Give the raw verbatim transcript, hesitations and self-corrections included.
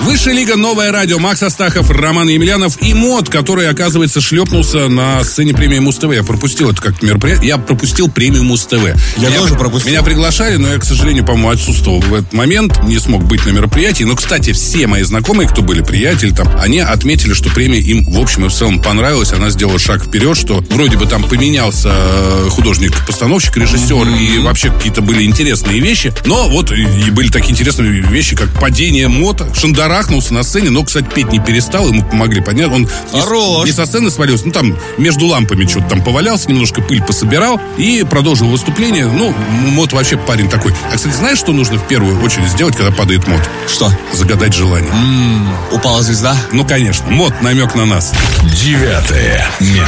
Высшая лига, новое радио. Макс Астахов, Роман Емельянов и Мот, который, оказывается, шлепнулся на сцене премии Муз-ТВ. Я пропустил это как мероприятие. Я пропустил премию Муз-ТВ. Я меня, тоже пропустил. Меня приглашали, но я, к сожалению, по-моему, отсутствовал в этот момент. Не смог быть на мероприятии. Но, кстати, все мои знакомые, кто были приятели там, они отметили, что премия им, в общем и в целом, понравилась. Она сделала шаг вперед, что вроде бы там поменялся художник-постановщик, режиссер, mm-hmm. и вообще какие-то были интересные вещи. Но вот и были такие интересные вещи, как падение Мота. Шандарахнулся на сцене, но, кстати, петь не перестал, ему помогли поднять. Он не, не со сцены свалился, ну там между лампами что-то там повалялся, немножко пыль пособирал и продолжил выступление. Ну, Мот вообще парень такой. А, кстати, знаешь, что нужно в первую очередь сделать, когда падает Мот? Что? Загадать желание. М-м, упала звезда? Ну, конечно. Мот, намек на нас. Девятое.